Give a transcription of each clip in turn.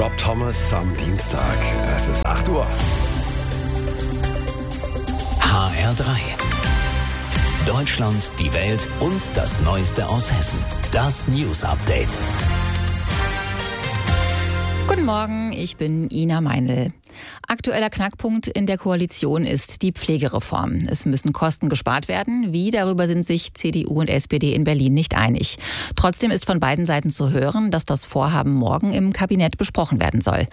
Rob Thomas am Dienstag. Es ist 8 Uhr. HR3. Deutschland, die Welt und das Neueste aus Hessen. Das News Update. Guten Morgen, ich bin Ina Meinl. Aktueller Knackpunkt in der Koalition ist die Pflegereform. Es müssen Kosten gespart werden. Wie, darüber sind sich CDU und SPD in Berlin nicht einig. Trotzdem ist von beiden Seiten zu hören, dass das Vorhaben morgen im Kabinett besprochen werden soll.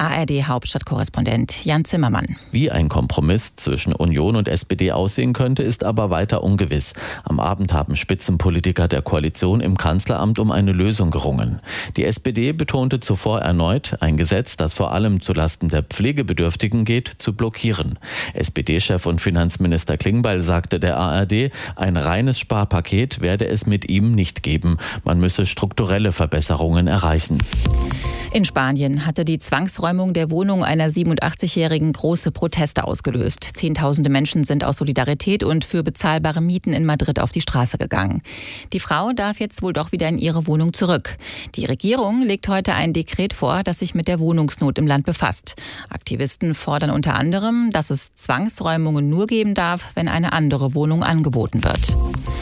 ARD-Hauptstadtkorrespondent Jan Zimmermann. Wie ein Kompromiss zwischen Union und SPD aussehen könnte, ist aber weiter ungewiss. Am Abend haben Spitzenpolitiker der Koalition im Kanzleramt um eine Lösung gerungen. Die SPD betonte zuvor erneut, ein Gesetz, das vor allem zulasten der Pflegebedürftigen geht, zu blockieren. SPD-Chef und Finanzminister Klingbeil sagte der ARD, ein reines Sparpaket werde es mit ihm nicht geben. Man müsse strukturelle Verbesserungen erreichen. In Spanien hatte die Zwangsräumung der Wohnung einer 87-Jährigen große Proteste ausgelöst. Zehntausende Menschen sind aus Solidarität und für bezahlbare Mieten in Madrid auf die Straße gegangen. Die Frau darf jetzt wohl doch wieder in ihre Wohnung zurück. Die Regierung legt heute ein Dekret vor, das sich mit der Wohnungsnot im Land befasst. Aktivisten fordern unter anderem, dass es Zwangsräumungen nur geben darf, wenn eine andere Wohnung angeboten wird.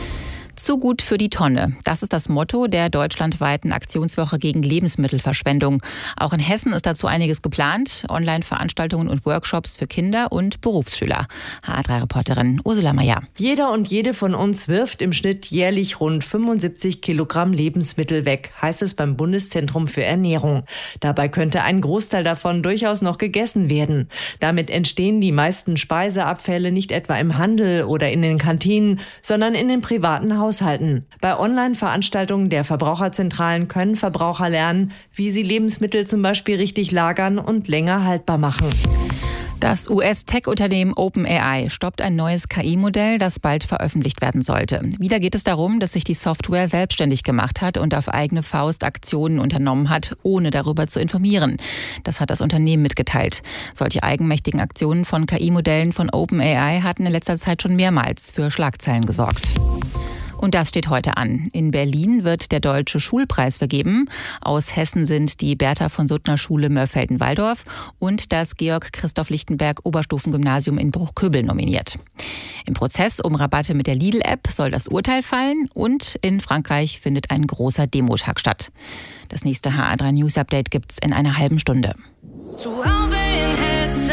Zu gut für die Tonne. Das ist das Motto der deutschlandweiten Aktionswoche gegen Lebensmittelverschwendung. Auch in Hessen ist dazu einiges geplant. Online-Veranstaltungen und Workshops für Kinder und Berufsschüler. HR3-Reporterin Ursula Meier. Jeder und jede von uns wirft im Schnitt jährlich rund 75 Kilogramm Lebensmittel weg, heißt es beim Bundeszentrum für Ernährung. Dabei könnte ein Großteil davon durchaus noch gegessen werden. Damit entstehen die meisten Speiseabfälle nicht etwa im Handel oder in den Kantinen, sondern in den privaten Haushalten. Bei Online-Veranstaltungen der Verbraucherzentralen können Verbraucher lernen, wie sie Lebensmittel zum Beispiel richtig lagern und länger haltbar machen. Das US-Tech-Unternehmen OpenAI stoppt ein neues KI-Modell, das bald veröffentlicht werden sollte. Wieder geht es darum, dass sich die Software selbstständig gemacht hat und auf eigene Faust Aktionen unternommen hat, ohne darüber zu informieren. Das hat das Unternehmen mitgeteilt. Solche eigenmächtigen Aktionen von KI-Modellen von OpenAI hatten in letzter Zeit schon mehrmals für Schlagzeilen gesorgt. Und das steht heute an. In Berlin wird der Deutsche Schulpreis vergeben. Aus Hessen sind die Bertha-von-Suttner-Schule Mörfelden-Walldorf und das Georg-Christoph-Lichtenberg-Oberstufengymnasium in Bruchköbel nominiert. Im Prozess um Rabatte mit der Lidl-App soll das Urteil fallen und in Frankreich findet ein großer Demotag statt. Das nächste HR3 News Update gibt's in einer halben Stunde. Zu Hause in Hessen.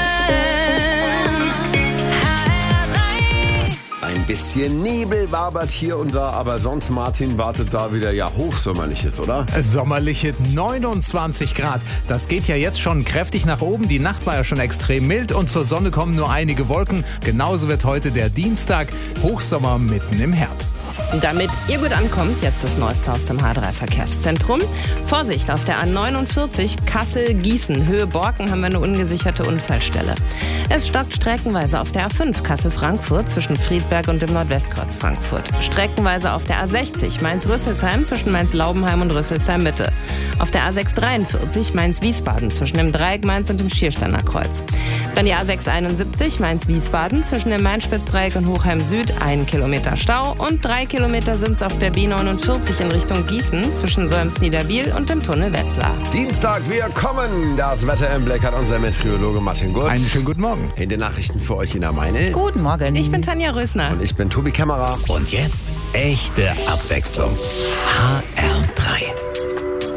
Ein bisschen Nebel wabert hier und da, aber sonst, Martin, wartet da wieder hochsommerliches, oder? Sommerliche 29 Grad. Das geht ja jetzt schon kräftig nach oben. Die Nacht war ja schon extrem mild und zur Sonne kommen nur einige Wolken. Genauso wird heute der Dienstag, Hochsommer mitten im Herbst. Damit ihr gut ankommt, jetzt das Neueste aus dem H3-Verkehrszentrum. Vorsicht auf der A49 Kassel-Gießen, Höhe Borken haben wir eine ungesicherte Unfallstelle. Es stockt streckenweise auf der A5 Kassel-Frankfurt zwischen Friedberg und dem Nordwestkreuz Frankfurt. Streckenweise auf der A60 Mainz-Rüsselsheim zwischen Mainz-Laubenheim und Rüsselsheim-Mitte. Auf der A643 Mainz-Wiesbaden zwischen dem Dreieck Mainz und dem Schiersteiner Kreuz. Dann die A671 Mainz-Wiesbaden zwischen dem Mainz-Spitzdreieck und Hochheim-Süd 1 Kilometer Stau und 3 Kilometer sind es auf der B49 in Richtung Gießen zwischen Solms-Niederbiel und dem Tunnel Wetzlar. Dienstag, wir kommen. Das Wetter im Blick hat unser Meteorologe Martin Gurt. Einen schönen guten Morgen. In den Nachrichten für euch Ina Meinl. Guten Morgen. Ich bin Tanja Rösner. Und ich bin Tobi Kämmerer. Und jetzt echte Abwechslung. HR3.